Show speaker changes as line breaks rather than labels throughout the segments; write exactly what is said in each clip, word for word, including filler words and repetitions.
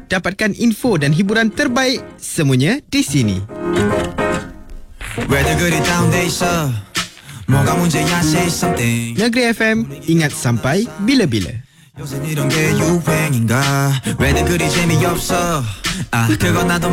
Dapatkan info dan hiburan terbaik semuanya di sini. Negeri F M, ingat sampai bila-bila.
요새 이런 게 유행인가 왜들 그리 재미없어 아 그건 나도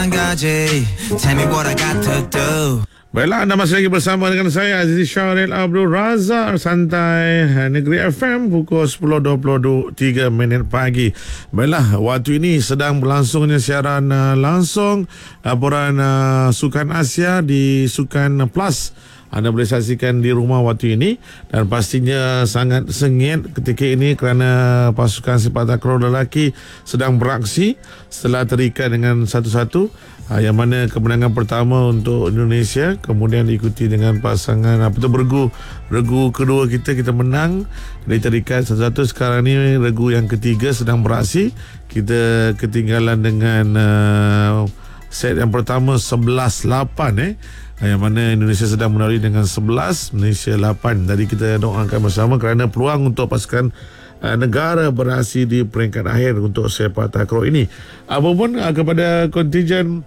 마찬가지 Tell me what I got to do.
Baiklah, anda masih lagi bersama dengan saya Aziz Syaril Abdul Razak, Santai Negeri F M, pukul sepuluh dua puluh tiga minit pagi. Baiklah, waktu ini sedang berlangsungnya siaran uh, langsung laporan uh, Sukan Asia di Sukan Plus. Anda boleh saksikan di rumah waktu ini, dan pastinya sangat sengit ketika ini kerana pasukan sepak takraw lelaki sedang beraksi setelah terikat dengan satu-satu, yang mana kemenangan pertama untuk Indonesia kemudian diikuti dengan pasangan apa tu bergu regu kedua kita kita menang, jadi terikat satu-satu. Sekarang ni regu yang ketiga sedang beraksi, kita ketinggalan dengan uh, set yang pertama sebelas lapan eh yang mana Indonesia sedang melalui dengan sebelas, Malaysia lapan. Tadi kita doakan bersama kerana peluang untuk pasukan uh, negara berhasil di peringkat akhir untuk sepak takraw ini. Apapun uh, kepada kontijen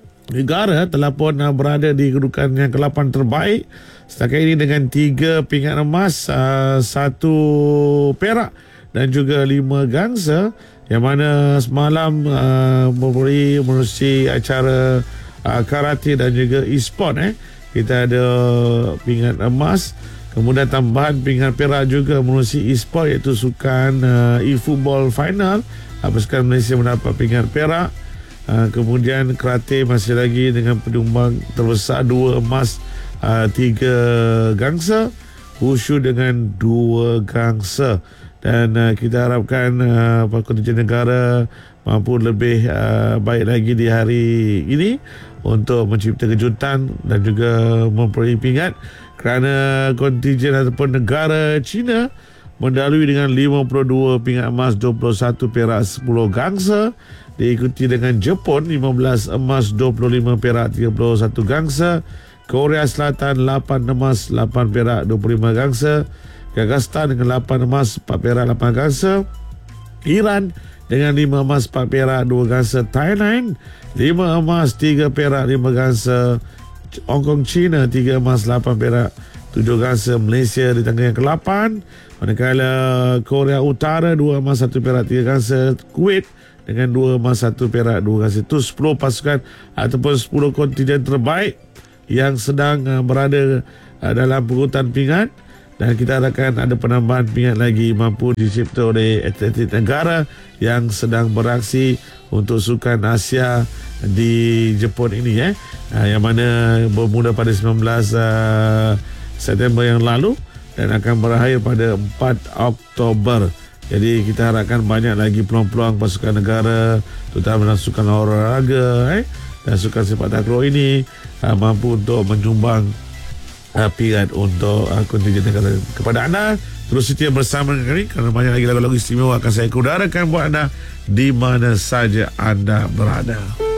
negara telah pun uh, berada di kedudukan yang ke lapan terbaik setakat ini dengan tiga pingat emas, uh, satu perak dan juga lima gangsa, yang mana semalam uh, memberi menerusi acara Uh, karate dan juga e-sport eh. Kita ada pingat emas, kemudian tambahan pingat perak juga menerusi e-sport, iaitu sukan uh, e-football final. uh, Pasukan Malaysia mendapat pingat perak. uh, Kemudian karate masih lagi dengan penyumbang terbesar, dua emas, uh, tiga gangsa. Wushu dengan dua gangsa. Dan uh, kita harapkan uh, kontijen negara mampu lebih uh, baik lagi di hari ini untuk mencipta kejutan dan juga memperoleh pingat, kerana kontijen ataupun negara China mendalui dengan lima puluh dua pingat emas, dua puluh satu perak, sepuluh gangsa, diikuti dengan Jepun lima belas emas, dua puluh lima perak, tiga puluh satu gangsa. Korea Selatan lapan emas, lapan perak, dua puluh lima gangsa. Kazakhstan dengan lapan emas, empat perak, lapan gangsa. Iran dengan lima emas, empat perak, dua gangsa. Thailand lima emas, tiga perak, lima gangsa. Hong Kong China tiga emas, lapan perak, tujuh gangsa. Malaysia di tangga yang ke lapan, manakala Korea Utara dua emas, satu perak, tiga gangsa. Kuwait dengan dua emas, satu perak, dua gangsa. Itu sepuluh pasukan ataupun sepuluh kontijen terbaik yang sedang uh, berada uh, dalam perebutan pingat. Dan kita harapkan ada penambahan pingat lagi mampu dicipta oleh atlet negara yang sedang beraksi untuk Sukan Asia di Jepun ini eh. Yang mana bermula pada sembilan belas uh, September yang lalu dan akan berakhir pada empat Oktober. Jadi kita harapkan banyak lagi peluang-peluang pasukan negara, terutama dalam sukan olahraga eh, dan sukan sepak takraw ini uh, mampu untuk menyumbang Uh, pingat untuk uh, kontijen negara. Kepada anda, terus setia bersama dengan kami kerana banyak lagi lagu-lagu istimewa akan saya kudarakan buat anda di mana saja anda berada.